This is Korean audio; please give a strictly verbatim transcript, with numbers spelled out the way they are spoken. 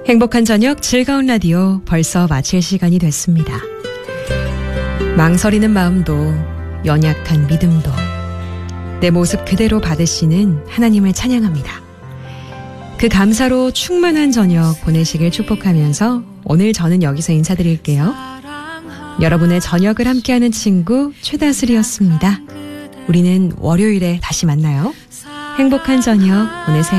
행복한 저녁 즐거운 라디오 벌써 마칠 시간이 됐습니다. 망설이는 마음도 연약한 믿음도 내 모습 그대로 받으시는 하나님을 찬양합니다. 그 감사로 충만한 저녁 보내시길 축복하면서 오늘 저는 여기서 인사드릴게요. 여러분의 저녁을 함께하는 친구 최다슬이었습니다. 우리는 월요일에 다시 만나요. 행복한 저녁 보내세요.